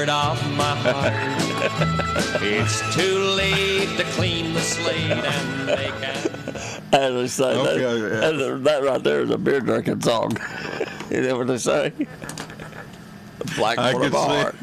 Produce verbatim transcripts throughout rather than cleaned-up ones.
blackboard of my heart. It's too late to clean the slate and make it. As they say, Okay, that, yeah. that right there is a beer drinking song. You know what they say? The blackboard of my heart.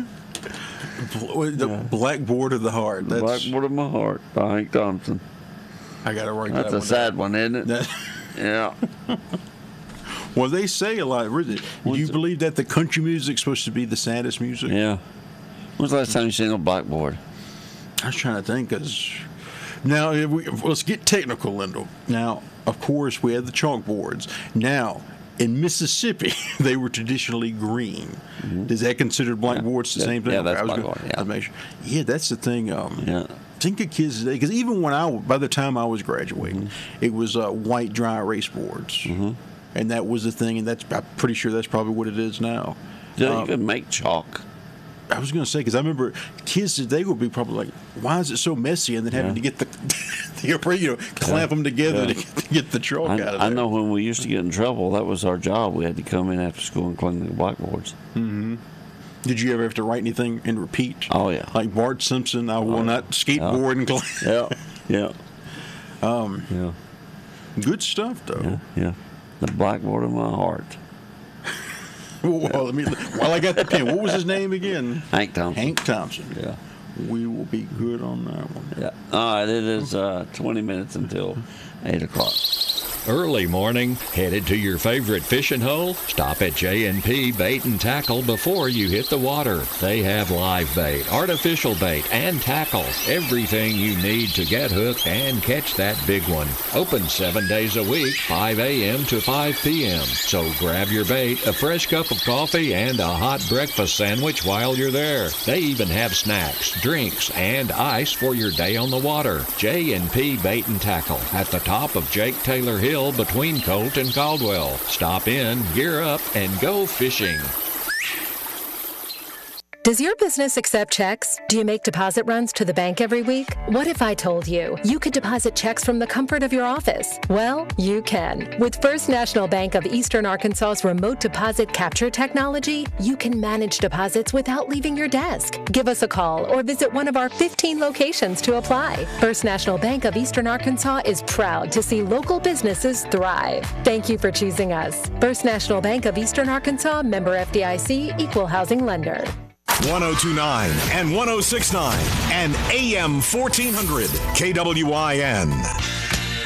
The Yeah. Blackboard of the Heart. That's, Blackboard of my heart by Hank Thompson. I got to write That's that a one sad one, isn't it? down. Yeah. Well, they say a lot. Really. Do What's you it- believe that the country music's supposed to be the saddest music? Yeah. When's the last time you seen a blackboard? I was trying to think. Cause now, if we, let's get technical, Lyndall. Now, of course, we had the chalkboards. Now, in Mississippi, they were traditionally green. Is that considered blackboards? The Yeah. same thing? Yeah, that's I was gonna- blackboard, yeah. I'd make sure. Yeah, that's the thing. Um, Yeah. Think of kids today, because even when I, by the time I was graduating, Mm-hmm. it was uh, white dry erase boards, mm-hmm. and that was the thing. And that's I'm pretty sure that's probably what it is now. Do they Um, even make chalk? I was going to say, because I remember kids today would be probably like, "Why is it so messy?" And then having Yeah. to get the, the you know, clamp them together Yeah. to, get, to get the chalk I, out of there. I know when we used to get in trouble, that was our job. We had to come in after school and clean the blackboards. Did you ever have to write anything and repeat? Oh, yeah. Like Bart Simpson, I will yeah. not skateboard and climb. Yeah. Yeah. Um, yeah. Good stuff, though. Yeah. Yeah. The blackboard of my heart. Well, let me, while I got the pen, what was his name again? Hank Thompson. Hank Thompson. Yeah. We will be good on that one. Yeah. All right. It is uh, twenty minutes until eight o'clock. Early morning, headed to your favorite fishing hole? Stop at J and P Bait and Tackle before you hit the water. They have live bait, artificial bait, and tackle. Everything you need to get hooked and catch that big one. Open seven days a week, five a.m. to five p.m. So grab your bait, a fresh cup of coffee, and a hot breakfast sandwich while you're there. They even have snacks, drinks, and ice for your day on the water. J and P Bait and Tackle at the top of Jake Taylor Hill between Colt and Caldwell. Stop in, gear up, and go fishing. Does your business accept checks? Do you make deposit runs to the bank every week? What if I told you you could deposit checks from the comfort of your office? Well, you can. With First National Bank of Eastern Arkansas's remote deposit capture technology, you can manage deposits without leaving your desk. Give us a call or visit one of our fifteen locations to apply. First National Bank of Eastern Arkansas is proud to see local businesses thrive. Thank you for choosing us. First National Bank of Eastern Arkansas, member F D I C, equal housing lender. one oh two point nine and one oh six point nine and A M fourteen hundred K W I N.